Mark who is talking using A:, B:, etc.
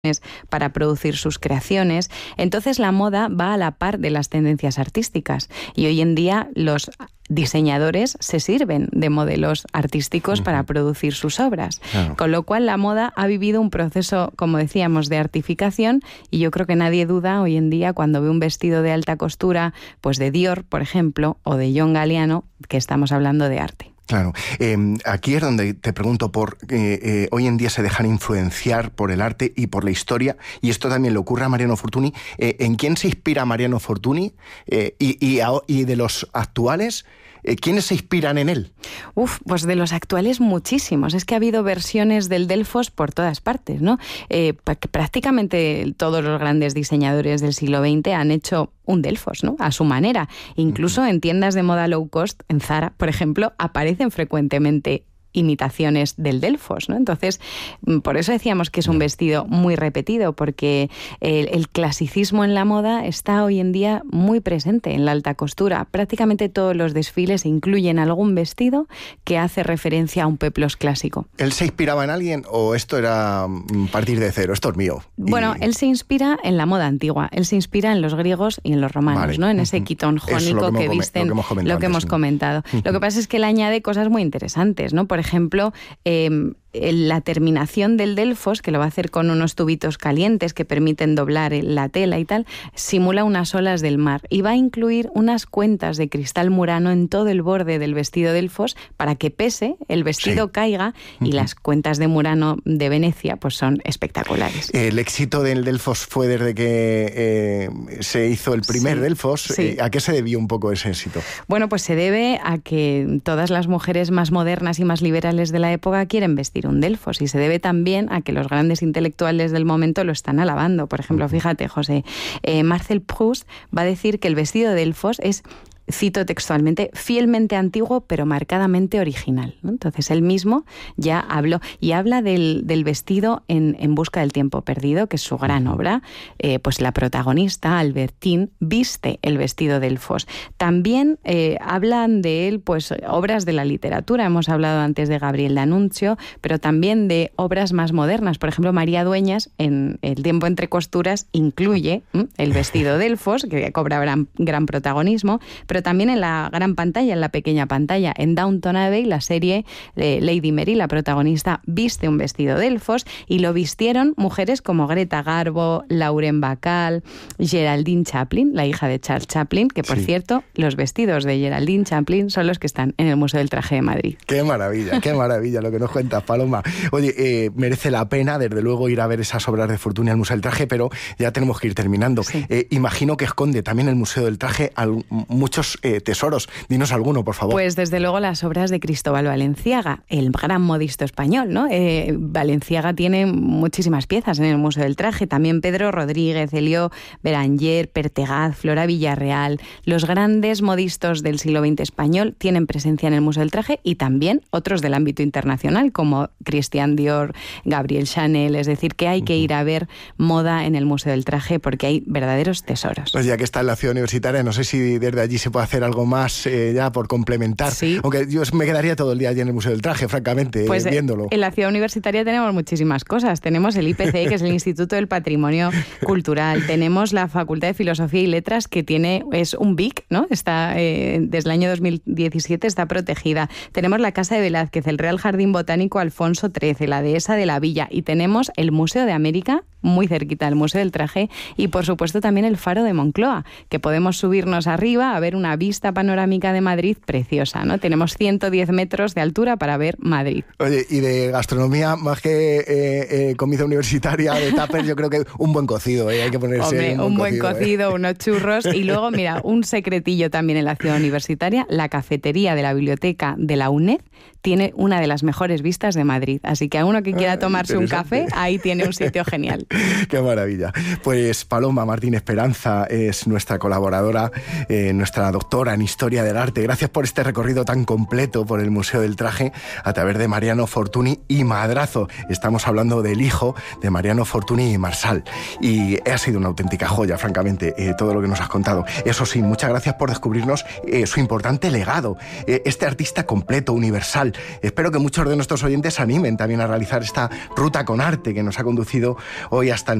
A: para producir sus creaciones. Entonces la moda va a la par de las tendencias artísticas y hoy en día los diseñadores se sirven de modelos artísticos para producir sus obras. Claro. Con lo cual la moda ha vivido un proceso, como decíamos, de artificación, y yo creo que nadie duda hoy en día cuando ve un vestido de alta costura, pues de Dior, por ejemplo, o de John Galliano, que estamos hablando de arte.
B: Claro. Aquí es donde te pregunto por hoy en día se dejan influenciar por el arte y por la historia, y esto también le ocurre a Mariano Fortuny. ¿En quién se inspira Mariano Fortuny? Y de los actuales, ¿quiénes se inspiran en él?
A: Pues de los actuales muchísimos. Es que ha habido versiones del Delfos por todas partes, ¿no? Prácticamente todos los grandes diseñadores del siglo XX han hecho un Delfos, ¿no? A su manera. Incluso en tiendas de moda low cost, en Zara, por ejemplo, aparecen frecuentemente imitaciones del Delfos, ¿no? Entonces, por eso decíamos que es un vestido muy repetido, porque el clasicismo en la moda está hoy en día muy presente en la alta costura. Prácticamente todos los desfiles incluyen algún vestido que hace referencia a un peplos clásico.
B: ¿Él se inspiraba en alguien o esto era partir de cero? Esto es mío.
A: Bueno, él se inspira en la moda antigua. Él se inspira en los griegos y en los romanos, vale, ¿no? En ese quitón jónico que visten, lo que hemos comentado. Lo que pasa es que él añade cosas muy interesantes, ¿no? Por ejemplo, la terminación del Delfos, que lo va a hacer con unos tubitos calientes que permiten doblar la tela y tal, simula unas olas del mar y va a incluir unas cuentas de cristal murano en todo el borde del vestido Delfos para que pese, el vestido caiga, y las cuentas de Murano de Venecia pues son espectaculares.
B: El éxito del Delfos fue desde que se hizo el primer Delfos. Sí. ¿A qué se debió un poco ese éxito? Bueno,
A: pues se debe a que todas las mujeres más modernas y más liberales de la época quieren vestir un Delfos, y se debe también a que los grandes intelectuales del momento lo están alabando. Por ejemplo, fíjate, José, Marcel Proust va a decir que el vestido de Delfos es, cito textualmente, fielmente antiguo pero marcadamente original, ¿no? Entonces él mismo ya habló y habla del vestido en Busca del tiempo perdido, que es su gran obra. Pues la protagonista, Albertine, viste el vestido Delfos. También hablan de él pues obras de la literatura. Hemos hablado antes de Gabriel D'Annunzio, pero también de obras más modernas. Por ejemplo, María Dueñas, en El tiempo entre costuras, incluye el vestido Delfos, que cobra gran protagonismo, pero también en la gran pantalla, en la pequeña pantalla. En Downton Abbey, la serie, Lady Mary, la protagonista, viste un vestido Delfos, y lo vistieron mujeres como Greta Garbo, Lauren Bacall, Geraldine Chaplin, la hija de Charles Chaplin, que por cierto, los vestidos de Geraldine Chaplin son los que están en el Museo del Traje de Madrid.
B: Qué maravilla lo que nos cuentas, Paloma. Oye, merece la pena, desde luego, ir a ver esas obras de Fortuny al Museo del Traje, pero ya tenemos que ir terminando. Sí. Imagino que esconde también el Museo del Traje muchos tesoros. Dinos alguno, por favor.
A: Pues desde luego las obras de Cristóbal Valenciaga, el gran modisto español, ¿no? Valenciaga tiene muchísimas piezas en el Museo del Traje. También Pedro Rodríguez, Elio Beranger, Pertegaz, Flora Villarreal. Los grandes modistos del siglo XX español tienen presencia en el Museo del Traje, y también otros del ámbito internacional, como Christian Dior, Gabriel Chanel. Es decir, que hay que ir a ver moda en el Museo del Traje porque hay verdaderos tesoros.
B: Pues ya que está en la Ciudad Universitaria, no sé si desde allí se puede hacer algo más ya por complementar. Sí. Aunque yo me quedaría todo el día allí en el Museo del Traje, francamente, pues viéndolo.
A: En la Ciudad Universitaria tenemos muchísimas cosas. Tenemos el IPC, que es el Instituto del Patrimonio Cultural. Tenemos la Facultad de Filosofía y Letras, que es un BIC, ¿no? Está desde el año 2017 está protegida. Tenemos la Casa de Velázquez, el Real Jardín Botánico Alfonso XIII, la Dehesa de la Villa, y tenemos el Museo de América, muy cerquita del Museo del Traje, y por supuesto también el Faro de Moncloa, que podemos subirnos arriba a ver una vista panorámica de Madrid preciosa, ¿no? Tenemos 110 metros de altura para ver Madrid.
B: Oye, y de gastronomía, más que comida universitaria de tupper, yo creo que un buen cocido, hay que ponerse
A: un buen cocido, unos churros, y luego, mira, un secretillo también en la Ciudad Universitaria, la cafetería de la biblioteca de la UNED tiene una de las mejores vistas de Madrid, así que a uno que quiera tomarse un café, ahí tiene un sitio genial.
B: Qué maravilla. Pues Paloma Martín Esperanza es nuestra colaboradora, nuestra doctora en Historia del Arte. Gracias por este recorrido tan completo por el Museo del Traje a través de Mariano Fortuny y Madrazo. Estamos hablando del hijo de Mariano Fortuny y Marsal, y ha sido una auténtica joya, francamente, todo lo que nos has contado. Eso sí, muchas gracias por descubrirnos su importante legado, este artista completo, universal, visual. Espero que muchos de nuestros oyentes se animen también a realizar esta ruta con arte que nos ha conducido hoy hasta el